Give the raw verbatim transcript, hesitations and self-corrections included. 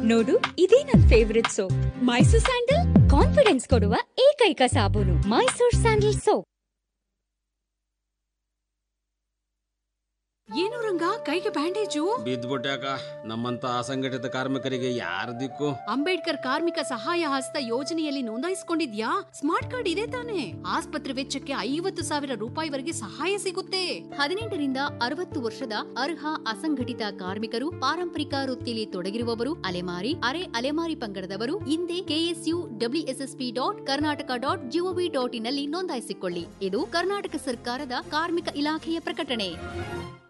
ನೋಡು, ಇದೇ ನನ್ favourite soap. Mysore sandal confidence ಕೊಡುವ ಏಕೈಕ ಸಾಬೂನು. Mysore sandal soap. ಏನು ರಂಗ, ಕೈಗೆ ಬ್ಯಾಂಡೇಜು? ಬಿದ್ದ್ಬಿಟ್ಯಾಕ. ನಮ್ಮಂತ ಅಸಂಘಟಿತ ಕಾರ್ಮಿಕರಿಗೆ ಯಾರ ದಿಕ್ಕು? ಅಂಬೇಡ್ಕರ್ ಕಾರ್ಮಿಕ ಸಹಾಯ ಹಸ್ತ ಯೋಜನೆಯಲ್ಲಿ ನೋಂದಾಯಿಸಿಕೊಂಡಿದ್ಯಾ? ಸ್ಮಾರ್ಟ್ ಕಾರ್ಡ್ ಇದೆ ತಾನೆ? ಆಸ್ಪತ್ರೆ ವೆಚ್ಚಕ್ಕೆ ಐವತ್ತು ಸಾವಿರ ರೂಪಾಯಿವರೆಗೆ ಸಹಾಯ ಸಿಗುತ್ತೆ. ಹದಿನೆಂಟರಿಂದ ಅರವತ್ತು ವರ್ಷದ ಅರ್ಹ ಅಸಂಘಟಿತ ಕಾರ್ಮಿಕರು, ಪಾರಂಪರಿಕ ವೃತ್ತಿಯಲ್ಲಿ ತೊಡಗಿರುವವರು, ಅಲೆಮಾರಿ, ಅರೆ ಅಲೆಮಾರಿ ಪಂಗಡದವರು ಹಿಂದೆ KSU WSSP dot Karnataka dot gov dot in ನಲ್ಲಿ ನೋಂದಾಯಿಸಿಕೊಳ್ಳಿ. ಇದು ಕರ್ನಾಟಕ ಸರ್ಕಾರದ ಕಾರ್ಮಿಕ ಇಲಾಖೆಯ ಪ್ರಕಟಣೆ.